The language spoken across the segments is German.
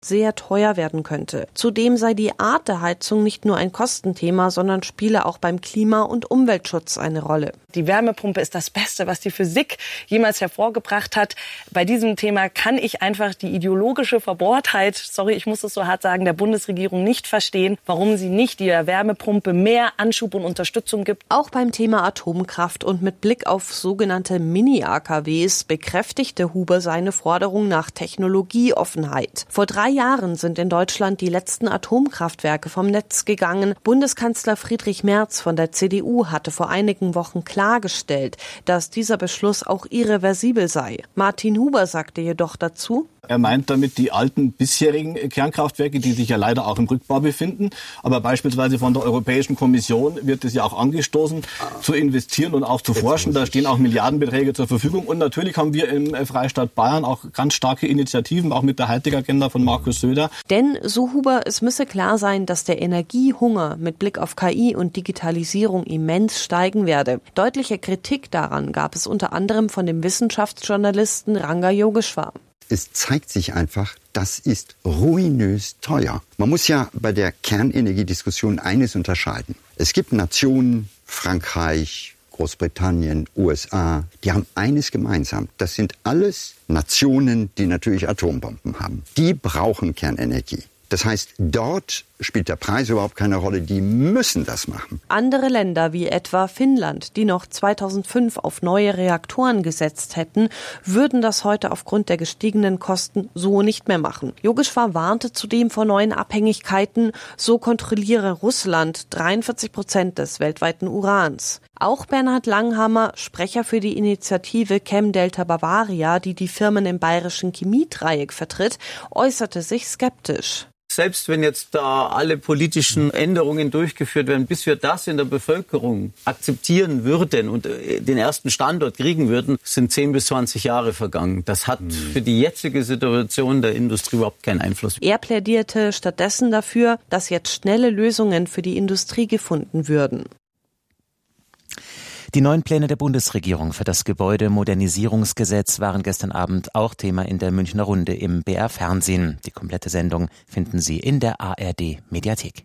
sehr teuer werden könnte. Zudem sei die Art der Heizung nicht nur ein Kostenthema, sondern spiele auch beim Klima- und Umweltschutz eine Rolle. Die Wärmepumpe ist das Beste, was die Physik jemals hervorgebracht hat. Bei diesem Thema kann ich einfach die ideologische Verbohrtheit, sorry, ich muss es so hart sagen, der Bundesregierung nicht verstehen, warum sie nicht der Wärmepumpe mehr Anschub und Unterstützung gibt. Auch beim Thema Atomkraft und mit Blick auf sogenannte Mini-AKWs bekräftigte Huber seine Forderung nach Technologieoffenheit. Vor 3 Jahren sind in Deutschland die letzten Atomkraftwerke vom Netz gegangen. Bundeskanzler Friedrich Merz von der CDU hatte vor einigen Wochen klargestellt, dass dieser Beschluss auch irreversibel sei. Martin Huber sagte jedoch dazu: Er meint damit die alten bisherigen Kernkraftwerke, die sich ja leider auch im Rückbau befinden. Aber beispielsweise von der Europäischen Kommission wird es ja auch angestoßen, zu investieren und auch zu forschen. Da stehen auch Milliardenbeträge zur Verfügung. Und natürlich haben wir im Freistaat Bayern auch ganz starke Initiativen, auch mit der Hightech-Agenda von Markus Söder. Denn, so Huber, es müsse klar sein, dass der Energiehunger mit Blick auf KI und Digitalisierung immens steigen werde. Deutliche Kritik daran gab es unter anderem von dem Wissenschaftsjournalisten Ranga Yogeshwar. Es zeigt sich einfach, das ist ruinös teuer. Man muss ja bei der Kernenergiediskussion eines unterscheiden. Es gibt Nationen, Frankreich, Großbritannien, USA, die haben eines gemeinsam. Das sind alles Nationen, die natürlich Atombomben haben. Die brauchen Kernenergie. Das heißt, dort spielt der Preis überhaupt keine Rolle. Die müssen das machen. Andere Länder wie etwa Finnland, die noch 2005 auf neue Reaktoren gesetzt hätten, würden das heute aufgrund der gestiegenen Kosten so nicht mehr machen. Yogeshwar warnte zudem vor neuen Abhängigkeiten. So kontrolliere Russland 43% des weltweiten Urans. Auch Bernhard Langhammer, Sprecher für die Initiative Chem-Delta Bavaria, die die Firmen im bayerischen Chemiedreieck vertritt, äußerte sich skeptisch. Selbst wenn jetzt da alle politischen Änderungen durchgeführt werden, bis wir das in der Bevölkerung akzeptieren würden und den ersten Standort kriegen würden, sind 10 bis 20 Jahre vergangen. Das hat für die jetzige Situation der Industrie überhaupt keinen Einfluss. Er plädierte stattdessen dafür, dass jetzt schnelle Lösungen für die Industrie gefunden würden. Die neuen Pläne der Bundesregierung für das Gebäudemodernisierungsgesetz waren gestern Abend auch Thema in der Münchner Runde im BR Fernsehen. Die komplette Sendung finden Sie in der ARD Mediathek.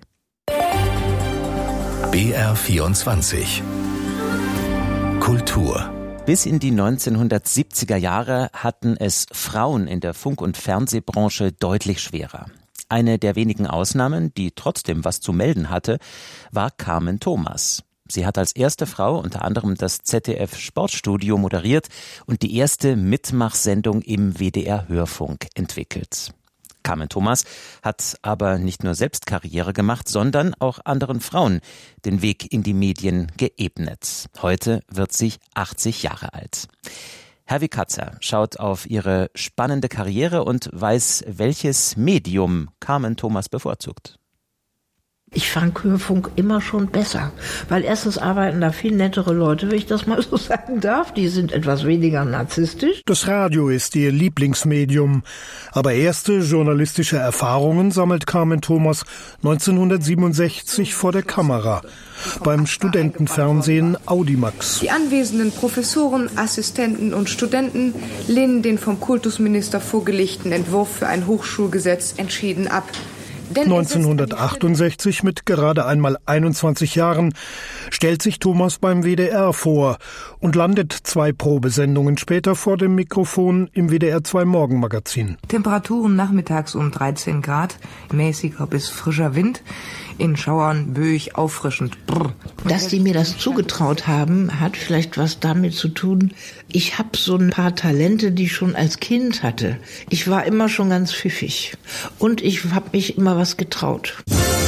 BR 24 Kultur. Bis in die 1970er Jahre hatten es Frauen in der Funk- und Fernsehbranche deutlich schwerer. Eine der wenigen Ausnahmen, die trotzdem was zu melden hatte, war Carmen Thomas. Sie hat als erste Frau unter anderem das ZDF-Sportstudio moderiert und die erste Mitmachsendung im WDR-Hörfunk entwickelt. Carmen Thomas hat aber nicht nur selbst Karriere gemacht, sondern auch anderen Frauen den Weg in die Medien geebnet. Heute wird sie 80 Jahre alt. Herwig Katzer schaut auf ihre spannende Karriere und weiß, welches Medium Carmen Thomas bevorzugt. Ich fand Hörfunk immer schon besser, weil erstens arbeiten da viel nettere Leute, wenn ich das mal so sagen darf. Die sind etwas weniger narzisstisch. Das Radio ist ihr Lieblingsmedium. Aber erste journalistische Erfahrungen sammelt Carmen Thomas 1967 vor der Kamera beim Studentenfernsehen Audimax. Die anwesenden Professoren, Assistenten und Studenten lehnen den vom Kultusminister vorgelegten Entwurf für ein Hochschulgesetz entschieden ab. 1968, mit gerade einmal 21 Jahren, stellt sich Thomas beim WDR vor und landet 2 Probesendungen später vor dem Mikrofon im WDR 2 Morgenmagazin. Temperaturen nachmittags um 13 Grad, mäßiger bis frischer Wind, in Schauern böig, auffrischend. Brr. Dass die mir das zugetraut haben, hat vielleicht was damit zu tun. Ich habe so ein paar Talente, die ich schon als Kind hatte. Ich war immer schon ganz pfiffig und ich habe mich immer was getraut.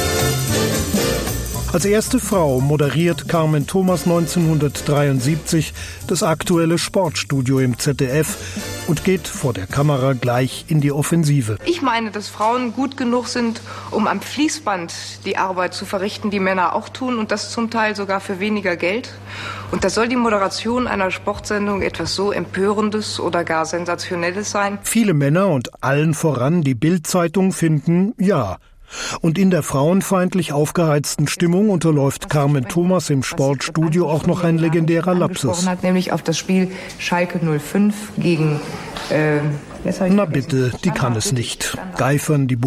Als erste Frau moderiert Carmen Thomas 1973 das aktuelle Sportstudio im ZDF und geht vor der Kamera gleich in die Offensive. Ich meine, dass Frauen gut genug sind, um am Fließband die Arbeit zu verrichten, die Männer auch tun, und das zum Teil sogar für weniger Geld. Und da soll die Moderation einer Sportsendung etwas so Empörendes oder gar Sensationelles sein? Viele Männer und allen voran die Bild-Zeitung finden, ja. Und in der frauenfeindlich aufgeheizten Stimmung unterläuft Carmen Thomas im Sportstudio auch noch ein legendärer Lapsus. Nämlich auf das Spiel Schalke 05 gegen... Na bitte, die kann es nicht. Geifern die